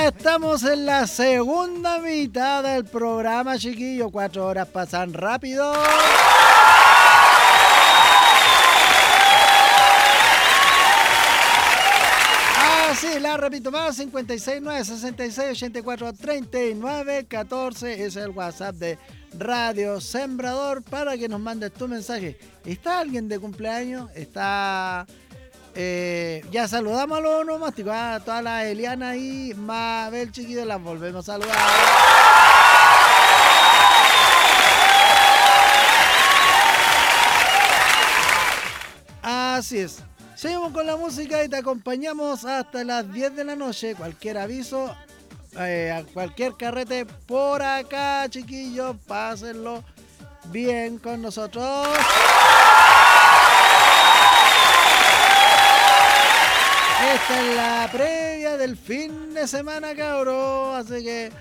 Ya estamos en la segunda mitad del programa, chiquillos. 4 horas pasan rápido. Sí, la repito más, 569-66-84-39-14 es el WhatsApp de Radio Sembrador para que nos mandes tu mensaje. ¿Está alguien de cumpleaños? ¿Está...? Ya saludamos a los onomásticos, a todas las Eliana y Mabel, chiquillos, las volvemos a saludar. Así es. Seguimos con la música y te acompañamos hasta las 10 de la noche. Cualquier aviso, a cualquier carrete por acá, chiquillos, pásenlo bien con nosotros. Esta es la previa del fin de semana, cabros. Así que...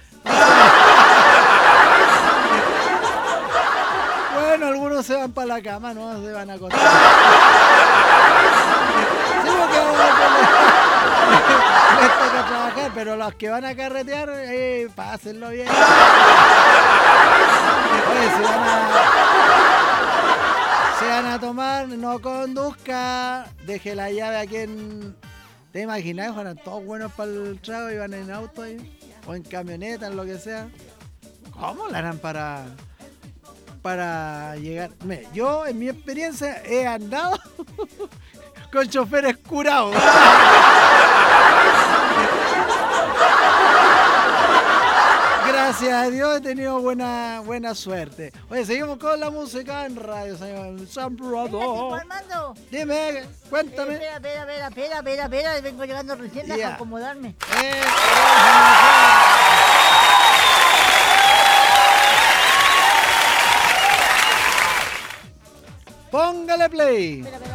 Bueno, algunos se van para la cama, no se van a acostar. Sí, porque les toca trabajar, pero los que van a carretear, pásenlo bien. Oye, si van a tomar, no conduzca. Deje la llave aquí en... ¿Te imaginas? Fueran todos buenos para el trago y van en auto ahí, o en camioneta, en lo que sea. ¿Cómo la harán para llegar? Yo, en mi experiencia, he andado con choferes curados. Gracias a Dios he tenido buena suerte. Oye, seguimos con la música en Radio Sembrador. Armando. Dime, cuéntame. Espera, vengo llegando recién a acomodarme. Póngale play. Espera.